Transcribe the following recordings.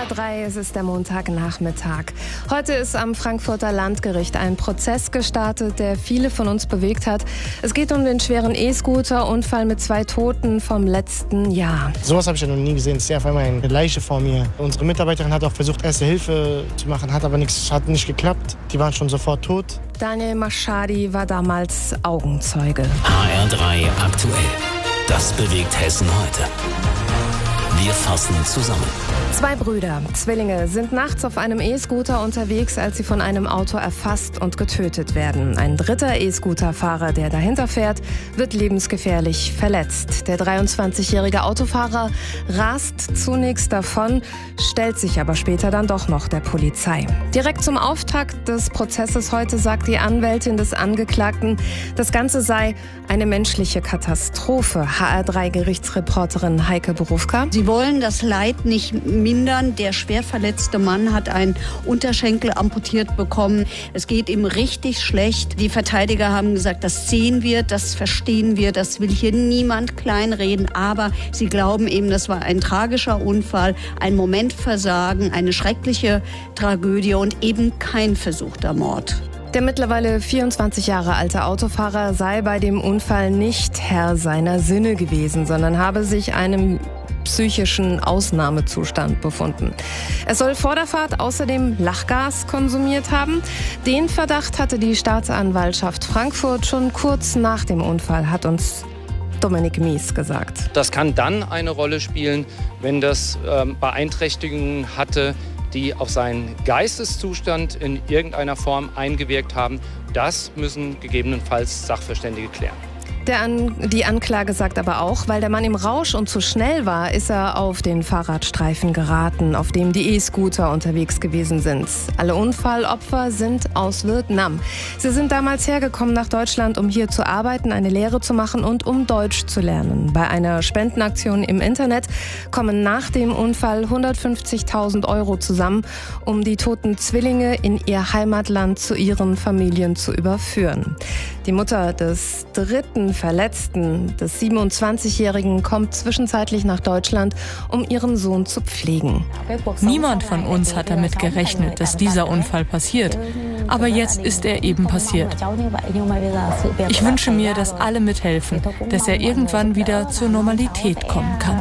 HR3, es ist der Montagnachmittag. Heute ist am Frankfurter Landgericht ein Prozess gestartet, der viele von uns bewegt hat. Es geht um den schweren E-Scooter-Unfall mit 2 Toten vom letzten Jahr. Sowas habe ich ja noch nie gesehen. Es ist auf einmal eine Leiche vor mir. Unsere Mitarbeiterin hat auch versucht, Erste Hilfe zu machen, hat aber hat nicht geklappt. Die waren schon sofort tot. Daniel Mashadi war damals Augenzeuge. HR3 aktuell. Das bewegt Hessen heute. Wir fassen zusammen. 2 Brüder, Zwillinge, sind nachts auf einem E-Scooter unterwegs, als sie von einem Auto erfasst und getötet werden. Ein dritter E-Scooter-Fahrer, der dahinter fährt, wird lebensgefährlich verletzt. Der 23-jährige Autofahrer rast zunächst davon, stellt sich aber später dann doch noch der Polizei. Direkt zum Auftakt des Prozesses heute sagt die Anwältin des Angeklagten, das Ganze sei eine menschliche Katastrophe. HR3-Gerichtsreporterin Heike Berufka. Sie wollen das Leid nicht mindern. Der schwer verletzte Mann hat einen Unterschenkel amputiert bekommen. Es geht ihm richtig schlecht. Die Verteidiger haben gesagt, das sehen wir, das verstehen wir, das will hier niemand kleinreden. Aber sie glauben eben, das war ein tragischer Unfall, ein Momentversagen, eine schreckliche Tragödie und eben kein versuchter Mord. Der mittlerweile 24 Jahre alte Autofahrer sei bei dem Unfall nicht Herr seiner Sinne gewesen, sondern habe sich einem psychischen Ausnahmezustand befunden. Er soll vor der Fahrt außerdem Lachgas konsumiert haben. Den Verdacht hatte die Staatsanwaltschaft Frankfurt schon kurz nach dem Unfall, hat uns Dominik Mies gesagt. Das kann dann eine Rolle spielen, wenn das Beeinträchtigungen hatte, die auf seinen Geisteszustand in irgendeiner Form eingewirkt haben. Das müssen gegebenenfalls Sachverständige klären. Die Anklage sagt aber auch, weil der Mann im Rausch und zu schnell war, ist er auf den Fahrradstreifen geraten, auf dem die E-Scooter unterwegs gewesen sind. Alle Unfallopfer sind aus Vietnam. Sie sind damals hergekommen nach Deutschland, um hier zu arbeiten, eine Lehre zu machen und um Deutsch zu lernen. Bei einer Spendenaktion im Internet kommen nach dem Unfall 150.000 € zusammen, um die toten Zwillinge in ihr Heimatland zu ihren Familien zu überführen. Die Mutter des dritten Verletzten, des 27-Jährigen, kommt zwischenzeitlich nach Deutschland, um ihren Sohn zu pflegen. Niemand von uns hat damit gerechnet, dass dieser Unfall passiert. Aber jetzt ist er eben passiert. Ich wünsche mir, dass alle mithelfen, dass er irgendwann wieder zur Normalität kommen kann.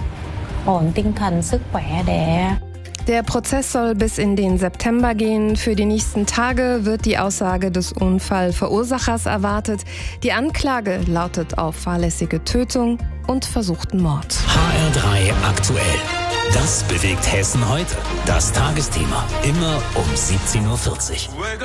Der Prozess soll bis in den September gehen. Für die nächsten Tage wird die Aussage des Unfallverursachers erwartet. Die Anklage lautet auf fahrlässige Tötung und versuchten Mord. HR3 aktuell. Das bewegt Hessen heute. Das Tagesthema. Immer um 17:40 Uhr.